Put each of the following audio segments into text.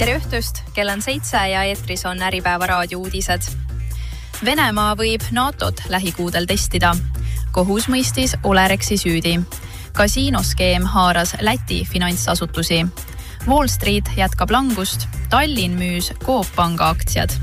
Tere õhtust, kell on 7 ja eetris on Äripäeva raadio uudised. Venemaa võib NATOt lähikuudel testida. Kohus mõistis Olerexi süüdi. Kasiinoskeem haaras Läti finantsasutusi. Wall Street jätkab langust. Tallinn müüs Coop Panga aktsiad.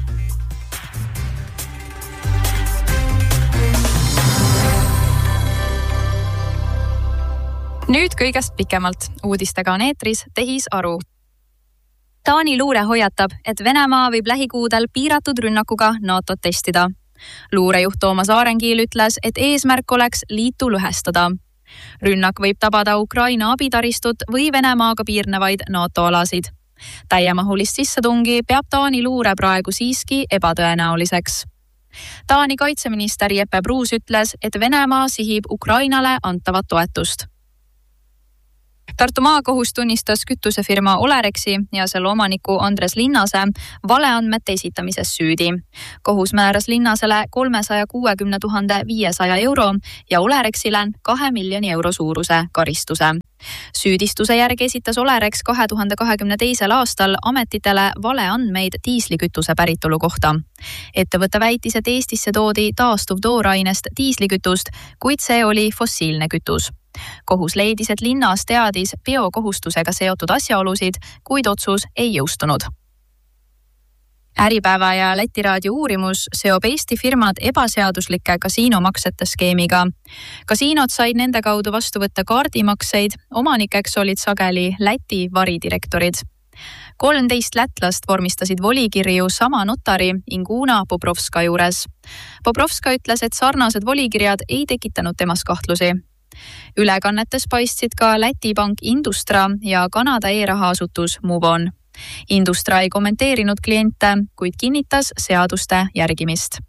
Nüüd kõigest pikemalt. Uudistega on eetris Tehis Aru. Taani luure hoiatab, et Venemaa võib lähikuudel piiratud rünnakuga NATOt testida. Luurejuht Toomas Aarenkiil ütles, et eesmärk oleks liitu lõhestada. Rünnak võib tabada Ukraina abitaristut või Venemaaga piirnevaid NATO-alasid. Täiemahulist sissetungi peab Taani luure praegu siiski ebatõenäoliseks. Taani kaitseminister Jeppe Bruus ütles, et Venemaa sihib Ukrainale antavat toetust. Tartu maakohus tunnistas kütusefirma Olerexi ja selle omaniku Andres Linnase valeandmete esitamises süüdi. Kohus määras Linnasele 360 500 euro ja Olerexile 2 miljoni euro suuruse karistuse. Süüdistuse järgi esitas Olerex 2022. aastal ametitele valeandmeid diislikütuse päritolu kohta. Ettevõte väitis, et Eestisse toodi taastuv toorainest diislikütust, kuid see oli fossiilne kütus. Kohus leidis, et Linnas teadis biokohustusega seotud asjaolusid, kuid otsus ei jõustunud. Äripäeva ja Läti raadio uurimus seob Eesti firmad ebaseaduslike kasiinomaksete skeemiga. Kasiinod said nende kaudu vastu võtta kaardimakseid, omanikeks olid sageli Läti varidirektorid. 13 lätlast vormistasid volikirju sama notari Inguna Bobrovska juures. Bobrovska ütles, et sarnased volikirjad ei tekitanud temas kahtlusi. Ülekannetes paistsid ka Läti pank Industra ja Kanada e-rahaasutus Movon. Industra ei kommenteerinud kliente, kuid kinnitas seaduste järgimist.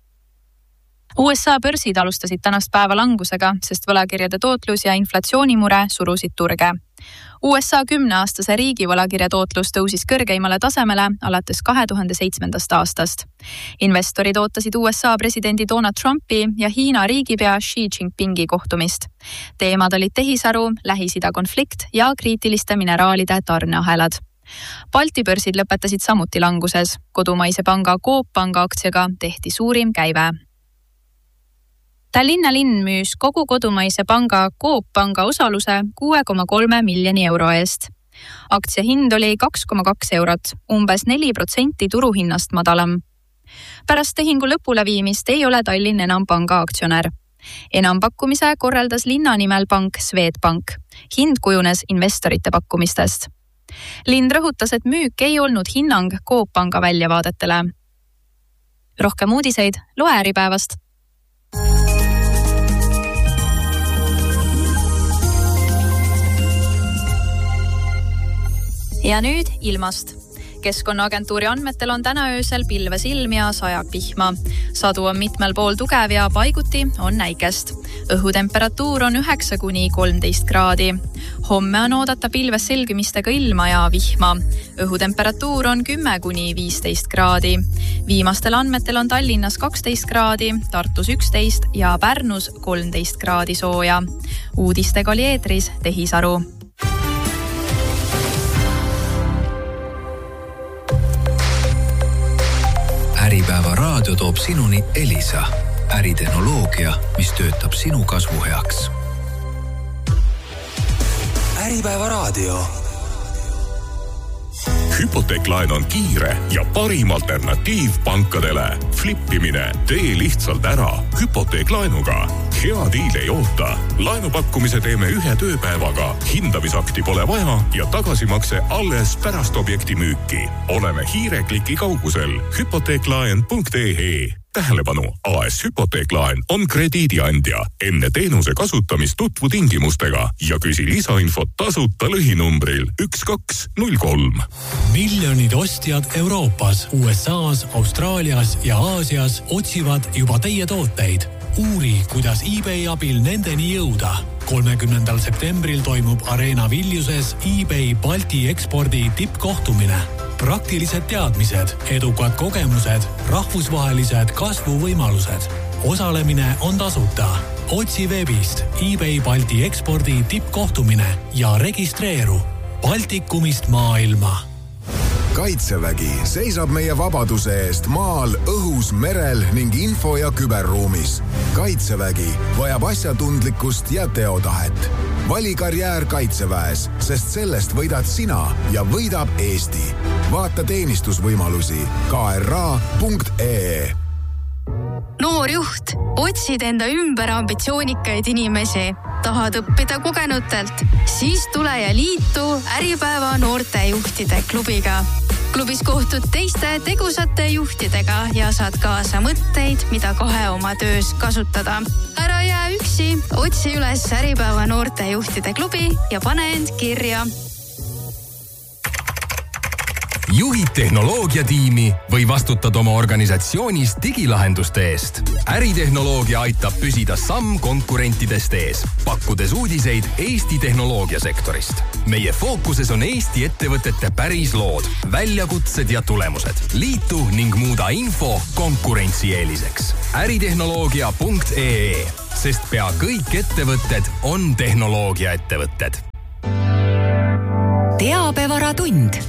USA börsid alustasid tänast päeva langusega, sest võlakirjade tootlus ja inflatsioonimure surusid turge. USA 10-aastase riigivõlakirja tootlus tõusis kõrgeimale tasemele alates 2007. aastast. Investorid ootasid USA presidendi Donald Trumpi ja Hiina riigipea Xi Jinpingi kohtumist. Teemad olid tehisaru, Lähis-Ida konflikt ja kriitiliste mineraalide tarneahelad. Balti börsid lõpetasid samuti languses. Kodumaise panga Coop Panga aktsiaga tehti suurim käive. Tallinna linn müüs kogu kodumaise panga Coop Panga osaluse 6,3 miljoni euro eest. Aktsia hind oli 2,2 eurot, umbes 4% turuhinnast madalam. Pärast tehingu lõpuleviimist ei ole Tallinn enam panga aktsionär. Enampakkumise korraldas linna nimel pank Swedbank. Hind kujunes investorite pakkumistest. Linn rõhutas, et müük ei olnud hinnang Coop Panga väljavaadetele. Rohkem uudiseid loe Äripäevast. Ja nüüd ilmast. Keskkonnaagentuuri andmetel on täna öösel pilves ilm ja sajab vihma. Sadu on mitmel pool tugev ja paiguti on näikest. Õhutemperatuur on 9–13 kraadi. Homme on oodata pilves selgimistega ilma ja vihma. Õhutemperatuur on 10–15 kraadi. Viimastel andmetel on Tallinnas 12 kraadi, Tartus 11 ja Pärnus 13 kraadi sooja. Uudistega oli eetris Tehis Aru. Äripäeva raadio toob sinuni Elisa, äritehnoloogia, mis töötab sinu kasvu heaks. Äripäeva raadio. Hypoteeklaen on kiire ja parim alternatiiv pankadele. Flippimine, tee lihtsalt ära Hypoteeklaenuga. Hea diil ei oota. Laenupakkumise teeme 1 tööpäevaga. Hindamisakti pole vaja ja tagasimakse alles pärast objekti müüki. Oleme hiirekliki kaugusel hypoteeklaen.ee. Tähelepanu, AS Hypoteeklaen on krediidiandja. Enne teenuse kasutamist tutvu tingimustega ja küsi lisainfot tasuta lõhinumbril 1203. Miljonid ostjad Euroopas, USAs, Austraalias ja Aasias otsivad juba teie tooteid. Uuri, kuidas eBay abil nendeni jõuda. 30. septembril toimub Areena Viljuses eBay Balti ekspordi tippkohtumine. Praktilised teadmised, edukad kogemused, rahvusvahelised kasvuvõimalused. Osalemine on tasuta. Otsi veebist eBay Balti ekspordi tippkohtumine ja registreeru. Baltikumist maailma. Kaitsevägi seisab meie vabaduse eest maal, õhus, merel ning info- ja küberruumis. Kaitsevägi vajab asjatundlikkust ja teotahet. Vali karjäär Kaitseväes, sest sellest võidad sina ja võidab Eesti. Vaata teenistusvõimalusi kra.ee. Noor juht, otsid enda ümber ambitsioonikaid inimesi. Tahad õppida kogenutelt? Siis tule ja liitu Äripäeva noortejuhtide klubiga. Klubis kohtud teiste tegusate juhtidega ja saad kaasa mõtteid, mida kohe oma töös kasutada. Ära jää üksi, otsi üles Äripäeva noortejuhtide klubi ja pane end kirja. Juhid tehnoloogiatiimi või vastutad oma organisatsioonis digilahenduste eest. Äritehnoloogia aitab püsida samm konkurentidest ees, pakkudes uudiseid Eesti tehnoloogiasektorist. Meie fookuses on Eesti ettevõtete päris lood, väljakutsed ja tulemused. Liitu ning muuda info konkurentsieeliseks. Äritehnoloogia.ee, sest pea kõik ettevõtted on tehnoloogiaettevõtted. Teabevaratund.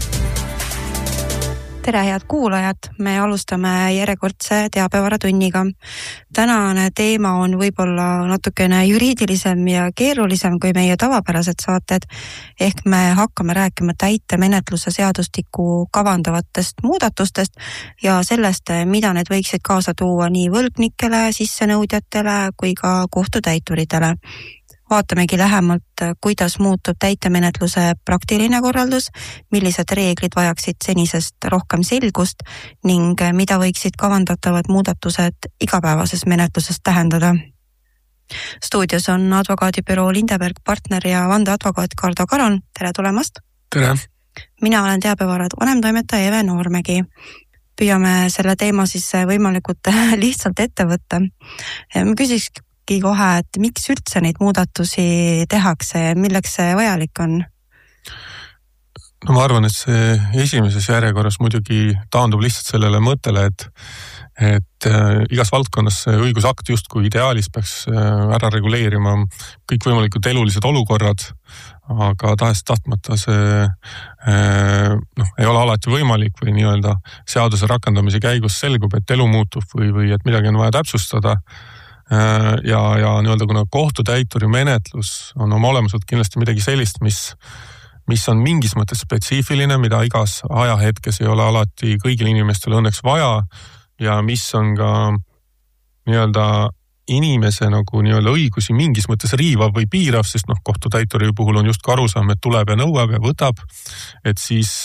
Tere, head kuulajad, me alustame järjekordse teabevaratunniga. Tänane teema on võib-olla natukene juriidilisem ja keerulisem kui meie tavapärased saated, ehk me hakkame rääkima täitemenetluse seadustiku kavandavatest muudatustest ja sellest, mida need võiksid kaasa tuua nii võlgnikele, sissenõudjatele kui ka kohtutäituritele. Vaatamegi lähemalt, kuidas muutub täitemenetluse praktiline korraldus, millised reeglid vajaksid senisest rohkem selgust ning mida võiksid kavandatavad muudatused igapäevases menetluses tähendada. Stuudios on advokaadibüroo Lindeberg partner ja vandeadvokaat Kardo Karon. Tere tulemast! Tere! Mina olen teabevarad vanemtoimetaja Eve Noormägi. Püüame selle teema siis võimalikult lihtsalt ette võtta. Ma küsiks kohe, et miks üldse neid muudatusi tehakse ja milleks see vajalik on? No ma arvan, et see esimeses järjekorras muidugi taandub lihtsalt sellele mõttele, et igas valdkonnas see õigusakt justkui ideaalis peaks ära reguleerima kõik võimalikud elulised olukorrad, aga tahes tahtmata see ei ole alati võimalik või nii-öelda seaduse rakendamise käigus selgub, et elu muutub või et midagi on vaja täpsustada. Ja nii-öelda kuna kohtutäituri menetlus on oma olemuselt kindlasti midagi sellist, mis on mingis mõttes spetsiifiline, mida igas ajahetkes ei ole alati kõigil inimestel õnneks vaja ja mis on ka nii-öelda inimese nagu nii-öelda õigusi mingis mõttes riivav või piirav, sest kohtutäituri puhul on just arusaam, et tuleb ja nõuab ja võtab, et siis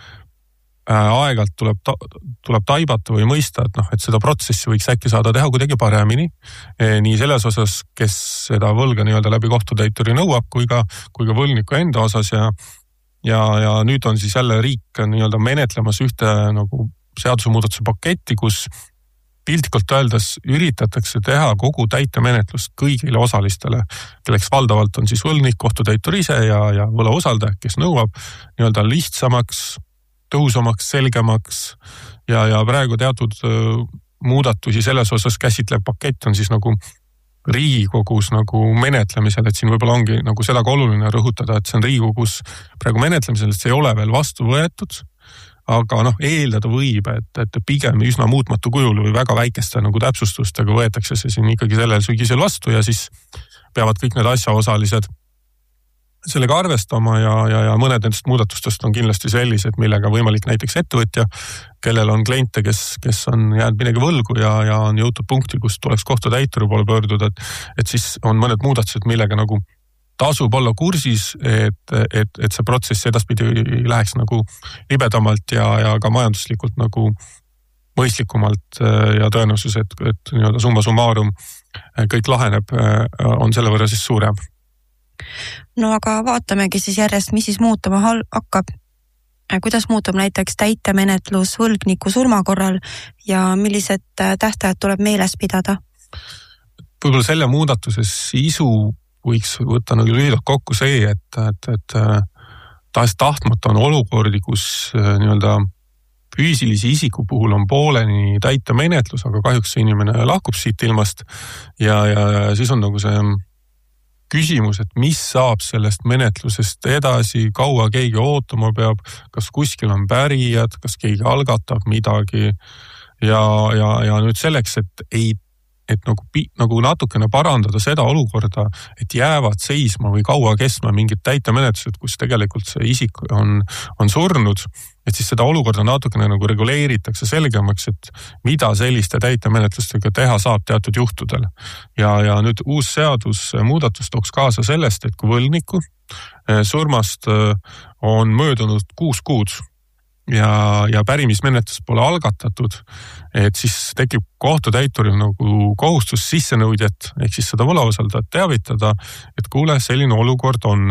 aegalt tuleb taibata või mõista, et seda protsessi võiks äkki saada teha kuidagi paremini. Nii selles osas, kes seda võlga nii-öelda läbi kohtutäituri nõuab, kui ka võlgniku enda osas ja nüüd on siis jälle riik nii-öelda menetlemas ühte nagu seadusemuudatuse paketti, kus piltlikult öeldes üritatakse teha kogu täitemenetlust kõigile osalistele, kelleks valdavalt on siis võlgnik, kohtutäitur ise ja võlausaldaja, kes nõuab nii-öelda lihtsamaks, tõhusamaks, selgemaks ja praegu teatud muudatusi selles osas käsitlev pakett on siis nagu Riigikogus nagu menetlemisel, et siin võib-olla ongi nagu seda ka oluline rõhutada, et see on Riigikogus praegu menetlemisel, et see ei ole veel vastu võetud, aga eeldada võib, et pigem üsna muutmatu kujul või väga väikeste nagu täpsustustega võetakse see siin ikkagi sellel sügisel vastu ja siis peavad kõik need asjaosalised sellega arvestama ja mõned nendest muudatustest on kindlasti sellised, millega võimalik näiteks ettevõtja, kellel on kliente, kes on jäänud midagi võlgu ja on jõutud punkti, kus tuleks kohtutäituri poole pöörduda, et siis on mõned muudatused, millega nagu tasub olla kursis, et see protsess edaspidi läheks nagu libedamalt ja ka majanduslikult nagu mõistlikumalt ja tõenäosus, et nii-öelda summa summarum kõik laheneb, on selle võrra siis suurem. No aga vaatamegi siis järjest, mis siis muutuma hakkab. Kuidas muutub näiteks täitemenetlus võlgniku surma korral ja millised tähtajad tuleb meeles pidada? Võib-olla selle muudatuse sisu võiks võtta nagu lühidalt kokku see, et tahes tahtmata on olukordi, kus nii-öelda füüsilise isiku puhul on pooleni täitemenetlus, aga kahjuks see inimene lahkub siit ilmast ja siis on nagu see küsimus, et mis saab sellest menetlusest edasi, kaua keegi ootama peab, kas kuskil on pärijad, kas keegi algatab midagi ja nüüd selleks, et nagu natukene parandada seda olukorda, et jäävad seisma või kaua kestma mingid täitemenetlused, kus tegelikult see isik on surnud, et siis seda olukorda natukene nagu reguleeritakse selgemaks, et mida selliste täitemenetlustega teha saab teatud juhtudel. Ja nüüd uus seadusmuudatus tooks kaasa sellest, et kui võlniku surmast on möödunud 6 kuud, ja pärimismenetlus pole algatatud, et siis tekib kohtutäituril nagu kohustus sissenõudjat ehk siis seda võlausaldajat teavitada, et kuule, selline olukord on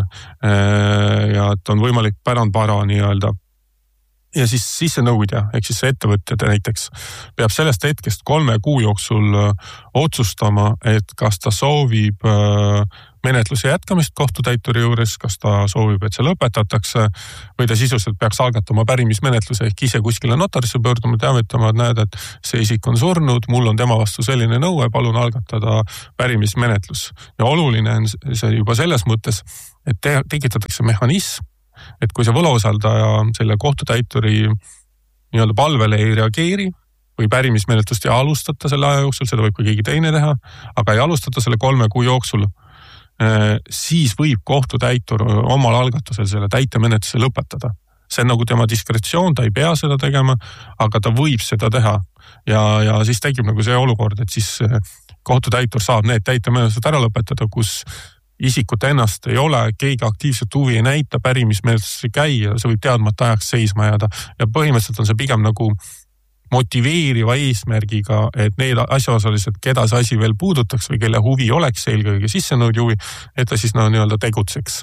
ja et on võimalik pärandvara nii-öelda. Ja siis sissenõudja ehk siis ettevõtjad näiteks peab sellest hetkest 3 kuu jooksul otsustama, et kas ta soovib menetluse jätkamist kohtutäituri juures, kas ta soovib, et see lõpetatakse või ta sisuliselt peaks algatama pärimismenetluse ehk ise kuskile notarisse pöörduma, teavitama, et näed, et see isik on surnud, mul on tema vastu selline nõue, palun algatada pärimismenetlus. Ja oluline on see juba selles mõttes, et tekitatakse mehhanism, et kui see võlausaldaja selle kohtutäituri nii-öelda palvele ei reageeri või pärimismenetlust ei alustata selle aja jooksul, seda võib ka keegi teine teha, aga ei alustata selle 3 kuu jooksul, siis võib kohtutäitur omal algatusel selle täitemenetluse lõpetada. See on nagu tema diskretsioon, ta ei pea seda tegema, aga ta võib seda teha. Ja siis tekib nagu see olukord, et siis kohtutäitur saab need täitemenetlused ära lõpetada, kus isikut ennast ei ole, keegi aktiivselt huvi ei näita, pärimismenetlus ei käi ja see võib teadmata ajaks seisma jääda. Ja põhimõtteliselt on see pigem nagu motiveeriva eesmärgiga, et need asjaosalised, keda see asi veel puudutaks või kelle huvi oleks eelkõige sissenõudja huvi, et ta siis nii-öelda tegutseks.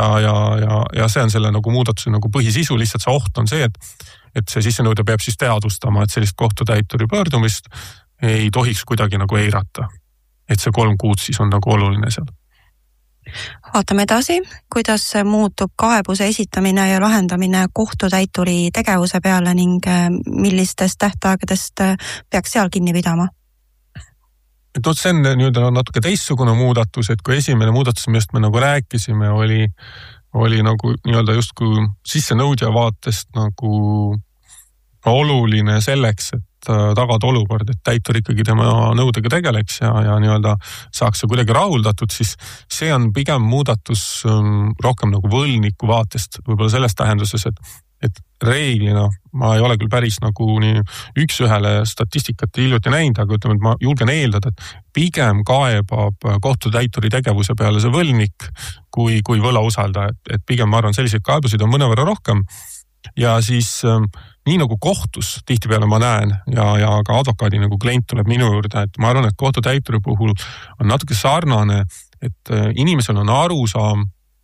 Ja see on selle nagu muudatuse nagu põhisisu, lihtsalt see oht on see, et see sissenõudja peab siis teadvustama, et sellist kohtutäituri pöördumist ei tohiks kuidagi nagu eirata. Et see 3 kuud siis on nagu oluline seal. Vaatame edasi, kuidas muutub kaebuse esitamine ja lahendamine kohtutäituri tegevuse peale ning millistest tähtaegadest peaks seal kinni pidama? Et see on natuke teistsugune muudatus, et kui esimene muudatus, millest me nagu rääkisime, oli nagu nii-öelda justkui sissenõudja vaatest nagu oluline selleks, et tagada olukord, et täitur ikkagi tema nõudega tegeleks ja nii-öelda saaks see kuidagi rahuldatud, siis see on pigem muudatus rohkem nagu võlniku vaatest, võib-olla selles tähenduses, et reeglina ma ei ole küll päris nagu nii üks-ühele statistikat hiljuti näinud, aga ütleme, et ma julgen eeldada, et pigem kaebab kohtutäituri tegevuse peale see võlnik kui võlausaldaja, et pigem ma arvan, selliseid kaebusid on mõnevõrra rohkem. Ja siis nii nagu kohtus tihtipeale ma näen ja ka advokaadi nagu klient tuleb minu juurde, et ma arvan, et kohtutäituri puhul on natuke sarnane, et inimesel on arusaam,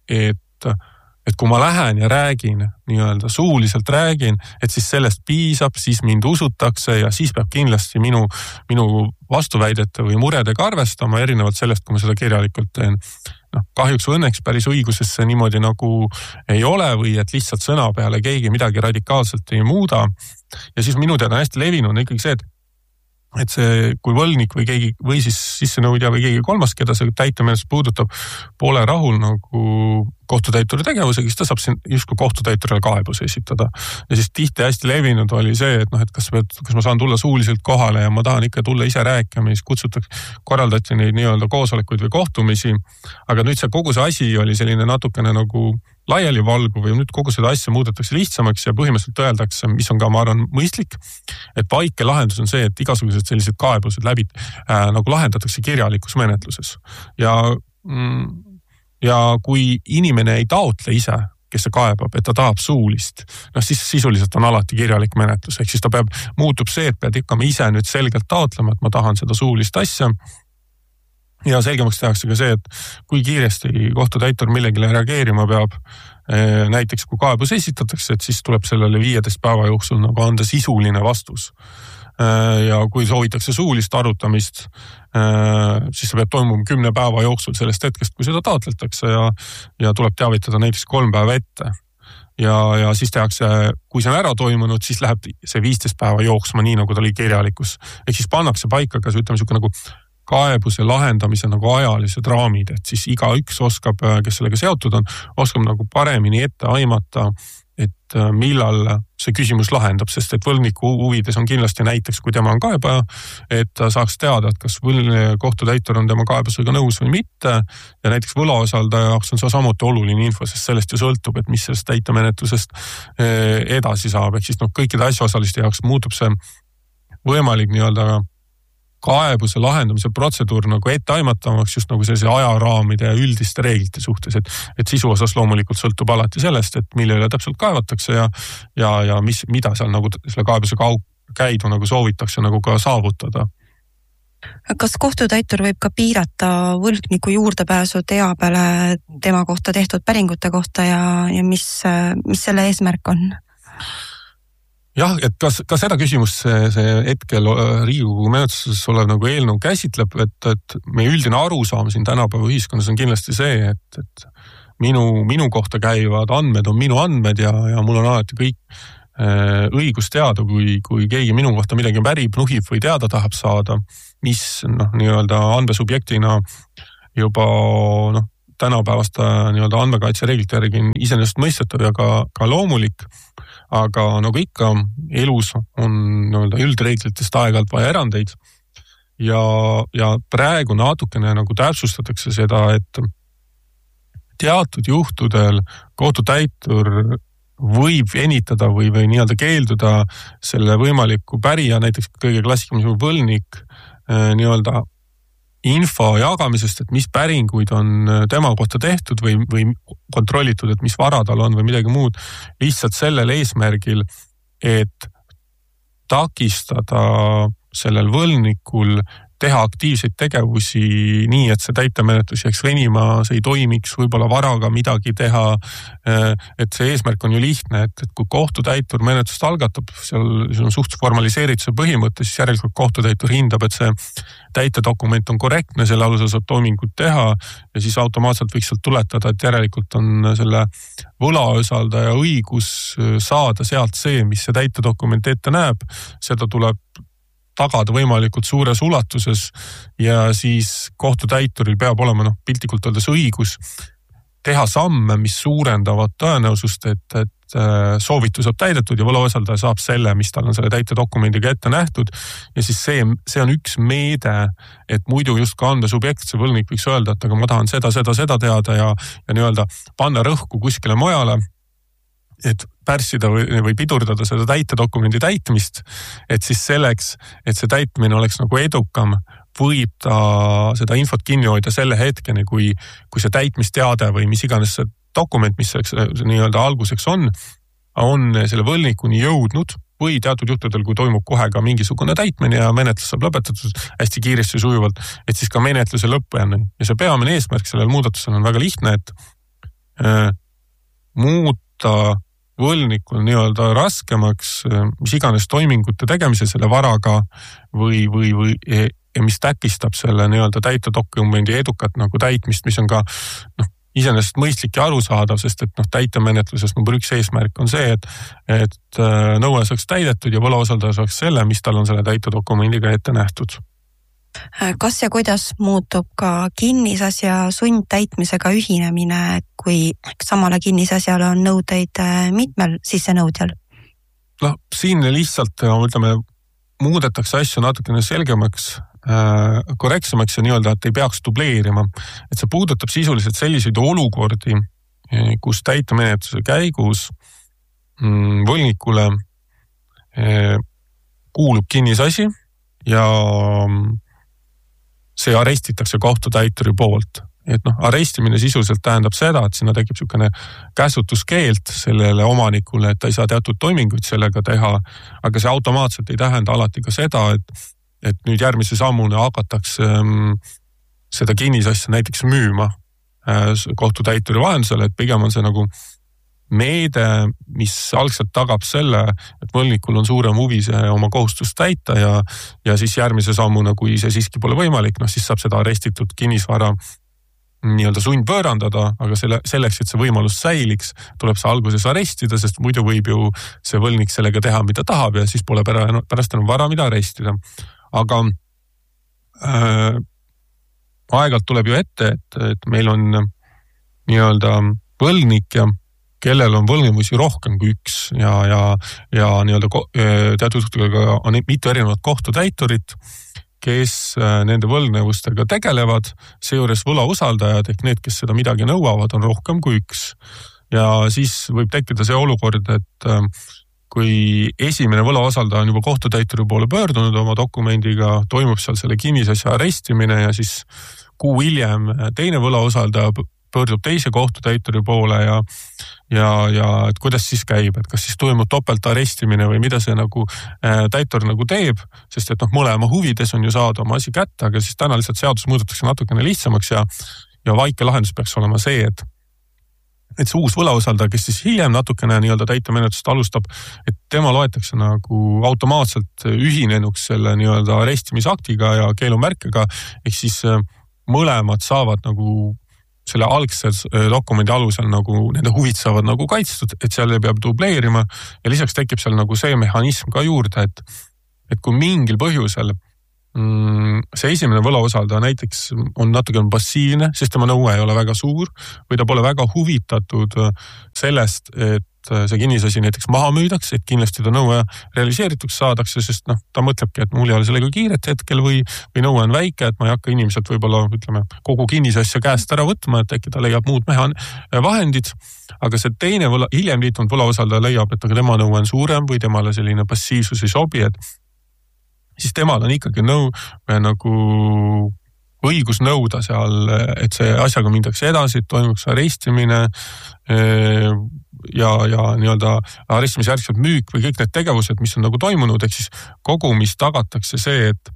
et kui ma lähen ja räägin, nii-öelda suuliselt räägin, et siis sellest piisab, siis mind usutakse ja siis peab kindlasti minu vastuväidete või muredega arvestama, erinevalt sellest, kui ma seda kirjalikult teen. Kahjuks või õnneks päris õigusesse niimoodi nagu ei ole või et lihtsalt sõna peale keegi midagi radikaalselt ei muuda. Ja siis minu teada hästi levinud on ikkagi see, et see, kui võlnik või keegi või siis sissenõudja või keegi kolmas, keda see täitemenetlus puudutab, pole rahul nagu kohtutäituri tegevusega, siis ta saab siin justkui kohtutäiturile kaebuse esitada. Ja siis tihti hästi levinud oli see, et kas ma saan tulla suuliselt kohale ja ma tahan ikka tulla ise rääkima, siis korraldati neid nii-öelda koosolekuid või kohtumisi, aga nüüd kogu see asi oli selline natukene nagu laiali valgu või nüüd kogu seda asja muudetakse lihtsamaks ja põhimõtteliselt öeldakse, mis on ka, ma arvan, mõistlik, et vaike lahendus on see, et igasugused sellised kaebused nagu lahendatakse kirjalikus menetluses. Ja kui inimene ei taotle ise, kes see kaebab, et ta tahab suulist, siis sisuliselt on alati kirjalik menetlus, ehk siis ta muutub see, et pead ikka ise nüüd selgelt taotlema, et ma tahan seda suulist asja. Ja selgemaks tehakse ka see, et kui kiiresti kohtutäitur millegile reageerima peab, näiteks kui kaebus esitatakse, et siis tuleb sellele 15 päeva jooksul nagu anda sisuline vastus. Ja kui soovitakse suulist arutamist, siis see peab toimuma 10 päeva jooksul sellest hetkest, kui seda taotletakse ja tuleb teavitada näiteks 3 päeva ette. Ja siis tehakse, kui see on ära toimunud, siis läheb see 15 päeva jooksma nii, nagu ta oli kirjalikus. Ehk siis pannakse paika ka ütleme nagu kaebuse lahendamise nagu ajalised raamid, et siis igaüks oskab, kes sellega seotud on, oskab nagu paremini ette aimata, et millal see küsimus lahendab, sest et võlgniku huvides on kindlasti näiteks, kui tema on kaebaja, et ta saaks teada, et kas kohtutäitur on tema kaebusega nõus või mitte ja näiteks võlaosaldaja jaoks on see samuti oluline info, sest sellest ju sõltub, et mis sellest täitemenetlusest edasi saab, ehk siis kõikide asjaosaliste jaoks muutub see võimalik nii-öelda kaebuse lahendamise protseduur nagu etteaimatavaks just nagu sellise ajaraamide ja üldiste reeglite suhtes, et sisu osas loomulikult sõltub alati sellest, et mille üle täpselt kaevatakse ja mida seal nagu selle kaebuse käidu nagu soovitakse nagu ka saavutada. Kas kohtutäitur võib ka piirata võlgniku juurdepääsu teabele tema kohta tehtud päringute kohta ja mis selle eesmärk on? Jah, et kas seda küsimust see hetkel Riigikogu menetluses olev nagu eelnõu käsitleb, et meie üldine arusaam siin tänapäeva ühiskonnas on kindlasti see, et minu kohta käivad andmed on minu andmed ja mul on alati kõik õigus teada, kui keegi minu kohta midagi pärib, nuhib või teada tahab saada, mis nii-öelda andmesubjektina juba tänapäevast nii-öelda andmekaitsereeglite järgi on iseenesest mõistetav ja ka loomulik. Aga nagu ikka elus on nii-öelda üldreeglitest aeg-ajalt vaja erandeid ja praegu natukene nagu täpsustatakse seda, et teatud juhtudel kohtutäitur võib venitada või nii-öelda keelduda selle võimaliku pärija, näiteks kõige klassikalisem võlgnik nii-öelda info jagamisest, et mis päringuid on tema kohta tehtud või kontrollitud, et mis vara tal on või midagi muud, lihtsalt sellel eesmärgil, et takistada sellel võlgnikul teha aktiivseid tegevusi nii, et see täitemenetlus jääks venima, see ei toimiks, võib-olla varaga midagi teha, et see eesmärk on ju lihtne, et kui kohtutäitur menetlust algatab, seal on suht formaliseerituse põhimõte, siis järelikult kohtutäitur hindab, et see täitedokument on korrektne, selle alusel saab toimingut teha ja siis automaatselt võiks sealt tuletada, et järelikult on selle võlaosaldaja õigus saada sealt see, mis see täitedokument ette näeb, seda tuleb tagada võimalikult suures ulatuses ja siis kohtutäituril peab olema piltlikult öeldes õigus teha samme, mis suurendavad tõenäosust, et soovitus saab täidetud ja võlaosaldaja saab selle, mis tal on selle täitedokumendiga ette nähtud ja siis see on üks meede, et muidu just ka andmesubjekt, see võlgnik võiks öelda, et aga ma tahan seda teada ja nii-öelda panna rõhku kuskile mujale, et pärssida või pidurdada seda täitedokumendi täitmist, et siis selleks, et see täitmine oleks nagu edukam, võib ta seda infot kinni hoida selle hetkeni, kui see täitmisteade või mis iganes see dokument, mis nii-öelda alguseks on selle võlgnikuni jõudnud või teatud juhtudel, kui toimub kohe ka mingisugune täitmine ja menetlus saab lõpetatud hästi kiiresti sujuvalt, et siis ka menetluse lõppejani. Ja see peamine eesmärk sellel muudatusel on väga lihtne, et muuta võlgnikul nii-öelda raskemaks mis iganes toimingute tegemise selle varaga või mis takistab selle nii-öelda täitedokumendi edukat nagu täitmist, mis on ka iseenesest mõistlik ja arusaadav, sest et täitemenetluses number 1 eesmärk on see, et nõue saaks täidetud ja võlaosaldaja saaks selle, mis tal on selle täitedokumendiga ette nähtud. Kas ja kuidas muutub ka kinnisasja sundtäitmisega ühinemine, kui samale kinnisasjale on nõudeid mitmel sissenõudjal? Siin lihtsalt, ütleme, muudetakse asju natukene selgemaks, korrektsemaks ja nii-öelda, et ei peaks dubleerima. Et see puudutab sisuliselt selliseid olukordi, kus täitemenetluse käigus võlgnikule kuulub kinnisasi ja see arestitakse kohtutäituri poolt. Et arestimine sisuliselt tähendab seda, et sinna tekib niisugune käsutuskeeld sellele omanikule, et ta ei saa teatud toiminguid sellega teha, aga see automaatselt ei tähenda alati ka seda, et nüüd järgmise sammuna hakatakse seda kinnisasja näiteks müüma kohtutäituri vahendusel, et pigem on see nagu meede, mis algselt tagab selle, et võlgnikul on suurem huvi oma kohustust täita ja siis järgmise sammuna, kui see siiski pole võimalik, siis saab seda arestitud kinnisvara nii-öelda sundpöörandada, aga selleks, et see võimalus säiliks, tuleb see alguses arestida, sest muidu võib ju see võlgnik sellega teha, mida tahab ja siis pole pärast enam vara, mida arestida. Aga aeg-ajalt tuleb ju ette, et meil on nii-öelda võlgnik ja kellel on võlgnevusi rohkem kui üks ja nii-öelda teatud juhtudega on mitu erinevat kohtutäiturit, kes nende võlgnevustega tegelevad, seejuures võlausaldajad ehk need, kes seda midagi nõuavad, on rohkem kui üks. Ja siis võib tekkida see olukord, et kui esimene võlausaldaja on juba kohtutäituri poole pöördunud oma dokumendiga, toimub seal selle kinnisasja arestimine ja siis kuu hiljem teine võlausaldaja pöördub teise kohtutäituri poole ja et kuidas siis käib, et kas siis toimub topelt arestimine või mida see nagu täitur nagu teeb, sest et mõlema huvides on ju saada oma asi kätte, aga siis täna lihtsalt seadus muudetakse natukene lihtsamaks ja vaike lahendus peaks olema see, et see uus võlausaldaja, kes siis hiljem natukene nii-öelda täitemenetlust alustab, et tema loetakse nagu automaatselt ühinenuks selle nii-öelda arestimisaktiga ja keelumärkega, ehk siis mõlemad saavad nagu selle algse dokumendi alusel nagu nende huvid saavad nagu kaitstud, et seal ei peab dubleerima ja lisaks tekib seal nagu see mehhanism ka juurde, et kui mingil põhjusel see esimene võlausaldaja näiteks on natuke passiivne, sest tema nõue ei ole väga suur või ta pole väga huvitatud sellest, et see kinnisasi näiteks maha müüdakse, et kindlasti ta nõue realiseerituks saadakse, sest ta mõtlebki, et mul ei ole sellega kiiret hetkel või nõue on väike, et ma ei hakka inimeselt võib-olla kogu kinnisasja käest ära võtma, et äkki ta leiab muud vahendid, aga see teine hiljem liitunud võlausaldaja leiab, et aga tema nõue on suurem või temale selline passiivsus ei sobi, et siis temal on ikkagi nagu õigus nõuda seal, et see asjaga mindakse edasi, et toimuks arestimine ja nii-öelda arestimise järgselt müük või kõik need tegevused, mis on nagu toimunud, ehk siis kogumis tagatakse see, et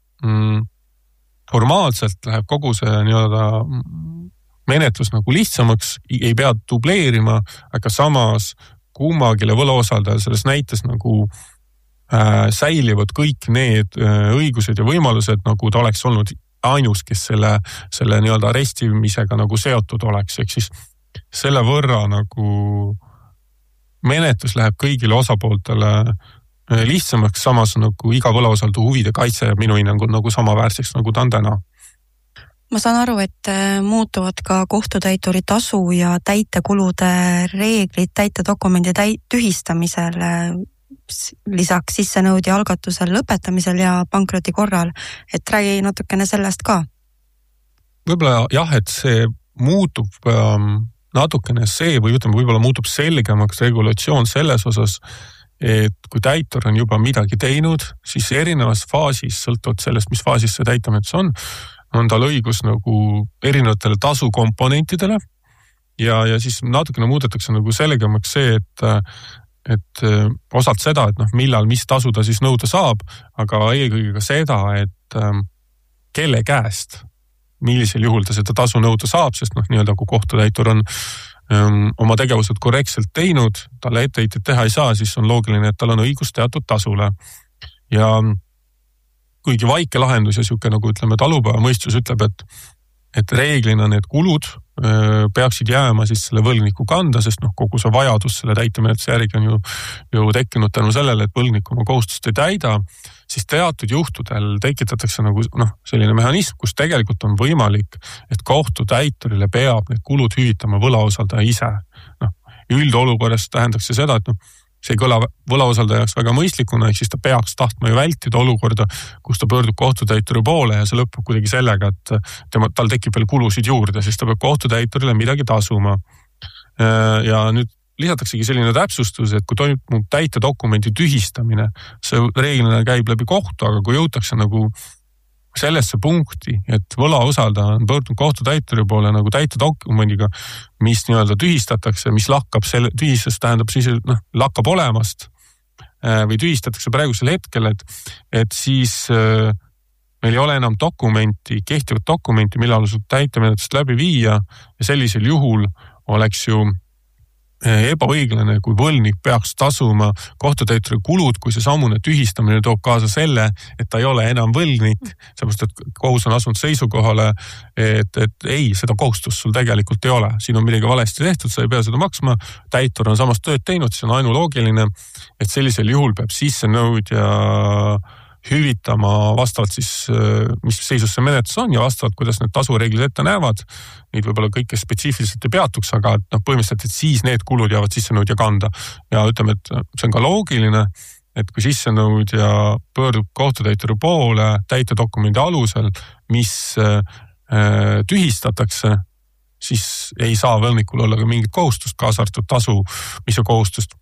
formaalselt läheb kogu see nii-öelda menetlus nagu lihtsamaks, ei pea dubleerima, aga samas kummagile võlausaldajal selles näites nagu säilivad kõik need õigused ja võimalused, nagu ta oleks olnud ainus, kes selle nii-öelda arestimisega nagu seotud oleks, ehk siis selle võrra nagu menetlus läheb kõigile osapooltele lihtsamaks, samas nagu iga võlausaldaja huvide kaitse jääb minu hinnangul nagu samaväärseks, nagu ta on täna. Ma saan aru, et muutuvad ka kohtutäituri tasu ja täitekulude reeglid täitedokumendi tühistamisel, lisaks sissenõudja algatusel lõpetamisel ja pankroti korral, et räägi natukene sellest ka. Võib-olla jah, et see muutub natukene või võib-olla muutub selgemaks regulatsioon selles osas, et kui täitur on juba midagi teinud, siis erinevas faasis, sõltuvalt sellest, mis faasis see täitemenetlus on tal õigus nagu erinevatele tasukomponentidele ja siis natukene muudetakse nagu selgemaks see, et osalt seda, et millal, mis tasu ta siis nõuda saab, aga eelkõige ka seda, et kelle käest millisel juhul ta seda tasu nõuda saab, sest nii-öelda kui kohtutäitur on oma tegevused korrektselt teinud, talle etteheited teha ei saa, siis on loogiline, et tal on õigus teatud tasule. Ja kuigi vaike lahendus ja siuke nagu talupäeva mõistus ütleb, et reeglina need kulud peaksid jääma siis selle võlgniku kanda, sest kogu see vajadus selle täitemenetluse järgi on ju tekkinud tänu sellele, et võlgnik oma kohustust ei täida, siis teatud juhtudel tekitatakse nagu selline mehhanism, kus tegelikult on võimalik, et kohtutäiturile peab need kulud hüvitama võlausaldaja ise. Üldolukorras tähendaks see seda, et see ei kõla võlausaldajaks väga mõistlikuna, ehk siis ta peaks tahtma ju vältida olukorda, kus ta pöördub kohtutäituri poole ja see lõpeb kuidagi sellega, et tal tekib veel kulusid juurde, siis ta peab kohtutäiturile midagi tasuma. Ja nüüd lisataksegi selline täpsustus, et kui toimub täitedokumendi tühistamine, see reeglina käib läbi kohtu, aga kui jõutakse nagu sellesse punkti, et võlausaldaja on pöördunud kohtutäituri poole nagu täitedokumendiga, mis nii-öelda tühistatakse, mis lakkab tühistus, tähendab siis, lakkab olemast või tühistatakse praegusel hetkel, et siis meil ei ole enam kehtivat dokumenti, mille alusel täitemenetlust läbi viia ja sellisel juhul oleks ju ebaõiglane, kui võlgnik peaks tasuma kohtutäituri kulud, kui see sammune tühistamine toob kaasa selle, et ta ei ole enam võlgnik, sellepärast, et kohus on asunud seisukohale, et ei, seda kohustust sul tegelikult ei ole. Siin on midagi valesti tehtud, sa ei pea seda maksma, täitur on samast tööd teinud, see on ainuloogiline, et sellisel juhul peab sissenõudja hüvitama vastavalt siis, mis seisus see menetlus on ja vastavalt, kuidas need tasureeglid ette näevad. Neid võib-olla kõike spetsiifiliselt ei peatuks, aga põhimõtteliselt, et siis need kulud jäävad sissenõudja kanda. Ja ütleme, et see on ka loogiline, et kui sissenõudja pöördub kohtutäituri poole täitedokumendi alusel, mis tühistatakse, siis ei saa võlgnikul olla ka mingit kohustust, kaasa arvatud tasu, mis on kohustust.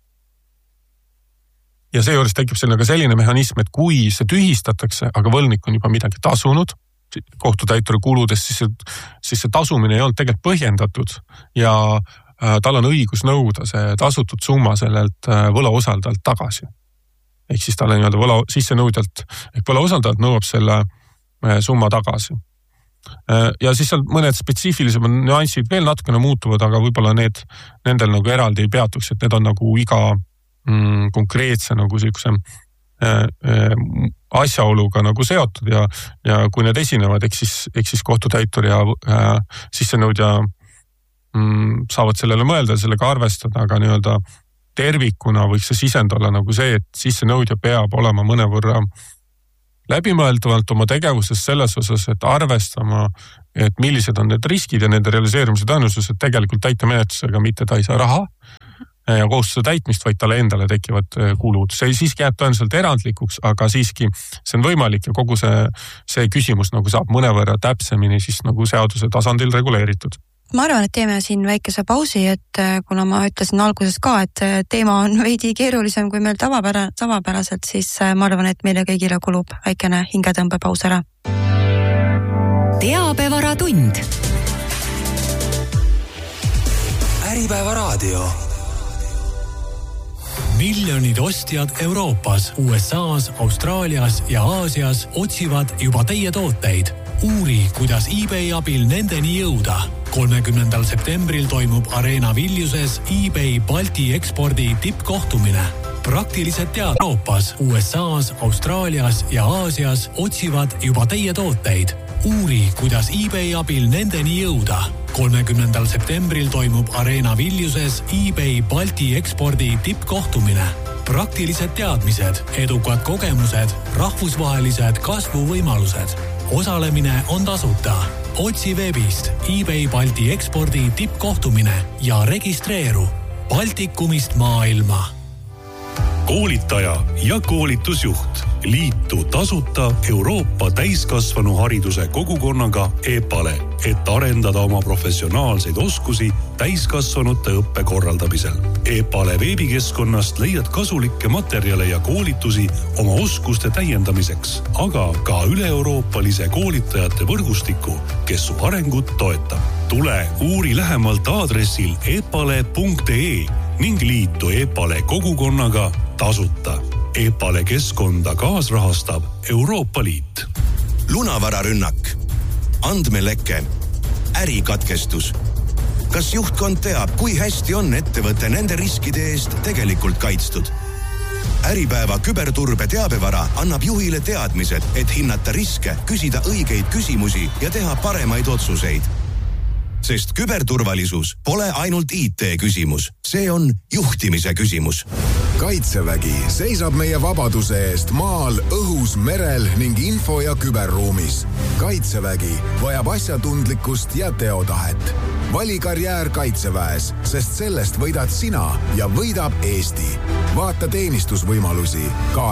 Ja seejuures tekib selline mehhanism, et kui see tühistatakse, aga võlgnik on juba midagi tasunud kohtutäituri kuludest, siis see tasumine ei olnud tegelikult põhjendatud ja tal on õigus nõuda see tasutud summa sellelt võlausaldajalt tagasi. Ehk siis talle nii-öelda võla sissenõudjalt ehk võlausaldajalt nõuab selle summa tagasi. Ja siis seal mõned spetsiifilised nüansid veel natukene muutuvad, aga võib-olla nendel nagu eraldi ei peatuks, et need on nagu iga konkreetse nagu siukse asjaoluga nagu seotud ja kui need esinevad, eks siis kohtutäitur ja sissenõudja saavad sellele mõelda ja sellega arvestada, aga nii-öelda tervikuna võiks see sisend olla nagu see, et sissenõudja peab olema mõnevõrra läbimõelduvalt oma tegevuses selles osas, et arvestama, et millised on need riskid ja nende realiseerumise tõenäosus, et tegelikult täitemenetlusega mitte ta ei saa raha ja kohustuse täitmist, vaid talle endale tekivad kulud. See siiski jääb tõenäoliselt erandlikuks, aga siiski see on võimalik ja kogu see küsimus nagu saab mõnevõrra täpsemini siis nagu seaduse tasandil reguleeritud. Ma arvan, et teeme siin väikese pausi, et kuna ma ütlesin alguses ka, et teema on veidi keerulisem kui meil tavapäraselt, siis ma arvan, et meile kõigile kulub väikene hingetõmbepaus ära. Teabevaratund. Äripäeva raadio. Miljonid ostjad Euroopas, USAs, Austraalias ja Aasias otsivad juba teie tooteid. Uuri, kuidas eBay abil nendeni jõuda. 30. septembril toimub Areena Viljuses eBay Balti ekspordi tippkohtumine. Praktiliselt Euroopas, USAs, Austraalias ja Aasias otsivad juba teie tooteid. Uuri, kuidas eBay abil nendeni jõuda. 30. septembril toimub Areena Viljuses eBay Balti ekspordi tippkohtumine. Praktilised teadmised, edukad kogemused, rahvusvahelised kasvuvõimalused. Osalemine on tasuta. Otsi veebist eBay Balti ekspordi tippkohtumine ja registreeru Baltikumist maailma. Koolitaja ja koolitusjuht. Liitu tasuta Euroopa täiskasvanu hariduse kogukonnaga EPALE, et arendada oma professionaalseid oskusi täiskasvanute õppe korraldamisel. EPALE veebikeskkonnast leiad kasulikke materjale ja koolitusi oma oskuste täiendamiseks, aga ka üle-euroopalise koolitajate võrgustiku, kes su arengut toetab. Tule uuri lähemalt aadressil epale.ee ning liitu EPALE kogukonnaga tasuta. EPALE keskkonda kaasrahastab Euroopa Liit. Lunavararünnak, andmeleke, ärikatkestus. Kas juhtkond teab, kui hästi on ettevõte nende riskide eest tegelikult kaitstud? Äripäeva küberturbe teabevara annab juhile teadmised, et hinnata riske, küsida õigeid küsimusi ja teha paremaid otsuseid. Sest küberturvalisus pole ainult IT küsimus, see on juhtimise küsimus. Kaitsevägi seisab meie vabaduse eest maal, õhus, merel ning info- ja küberruumis. Kaitsevägi vajab asjatundlikkust ja teotahet. Vali karjäär Kaitseväes, sest sellest võidad sina ja võidab Eesti. Vaata teenistusvõimalusi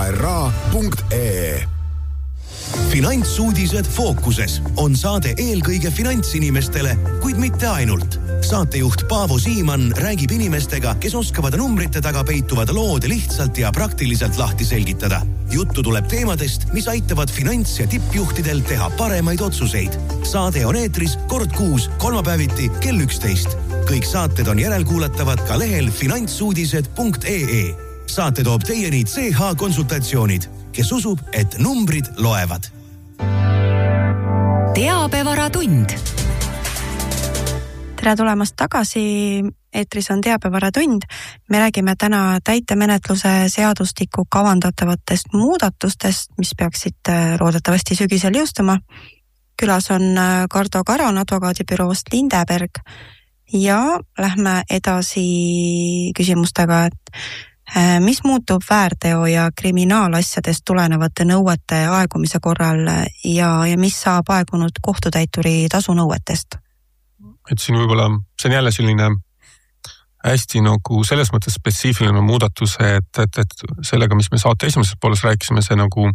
kra.ee. Finantsuudised fookuses on saade eelkõige finantsinimestele, kuid mitte ainult. Saatejuht Paavo Siimann räägib inimestega, kes oskavad numbrite taga peituvad lood lihtsalt ja praktiliselt lahti selgitada. Juttu tuleb teemadest, mis aitavad finants- ja tippjuhtidel teha paremaid otsuseid. Saade on eetris kord kuus, kolmapäeviti kell 11. Kõik saated on järelkuulatavad ka lehel finantsuudised.ee. Saate toob teieni CH konsultatsioonid, kes usub, et numbrid loevad. Teabevaratund. Tere tulemast tagasi. Eetris on Teabevaratund. Me räägime täna täitemenetluse seadustiku kavandatavatest muudatustest, mis peaksid loodetavasti sügisel jõustuma. Külas on Kardo Karon advokaadibüroost Lindeberg ja lähme edasi küsimustega, et Mis muutub väärteo ja kriminaalasjadest tulenevate nõuete aegumise korral ja mis saab aegunud kohtutäituri tasunõuetest? Et siin võib-olla, see on jälle selline hästi nagu selles mõttes spetsiifiline muudatus, et sellega, mis me saate esimeses pooles rääkisime, see nagu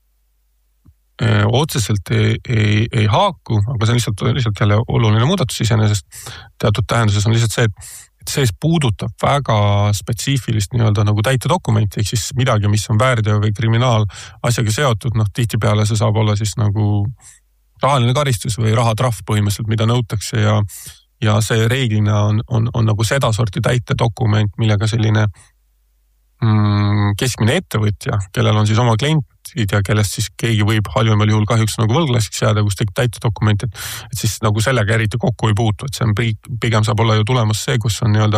otseselt ei haaku, aga see on lihtsalt jälle oluline muudatus iseenesest. Teatud tähenduses on lihtsalt see, et see puudutab väga spetsiifilist nii-öelda nagu täitedokumenti, ehk siis midagi, mis on väärteo või kriminaal asjaga seotud, tihtipeale see saab olla siis nagu rahaline karistus või rahatrahv põhimõtteliselt, mida nõutakse ja see reeglina on nagu seda sorti täitedokument, millega selline keskmine ettevõtja, kellel on siis oma klientid ja kellest siis keegi võib halvimal juhul kahjuks nagu võlglaseks jääda, kus tekib täitedokument, et siis nagu sellega eriti kokku ei puutu, et see on pigem saab olla ju tulemas see, kus on nii-öelda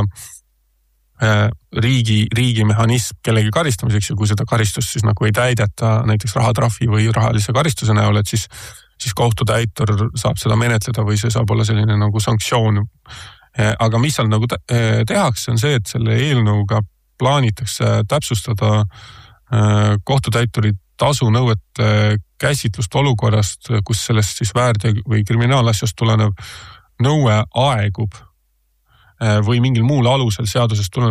riigi mehhanism kellegi karistamiseks ja kui seda karistust siis nagu ei täideta näiteks rahatrahvi või rahalise karistuse näol, et siis kohtutäitur saab seda menetleda või see saab olla selline nagu sanktsioon. Aga mis seal nagu tehakse, on see, et selle eelnõuga plaanitakse täpsustada kohtutäituri tasunõuete käsitlust olukorrast, kus sellest siis väärteo või kriminaalasjast tulenev nõue aegub või mingil muul alusel seadusest tulenev